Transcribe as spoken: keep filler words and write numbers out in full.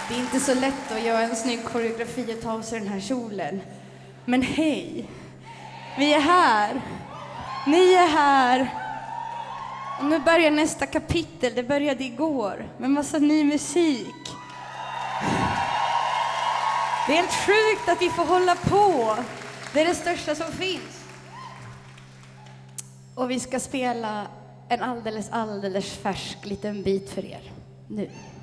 Det är inte så lätt att göra en snygg koreografi och ta av sig den här kjolen. Men hej, vi är här. Ni är här. Och nu börjar nästa kapitel. Det började igår med massa ny musik. Det är helt sjukt att vi får hålla på. Det är det största som finns. Och vi ska spela en alldeles, alldeles färsk liten bit för er nu.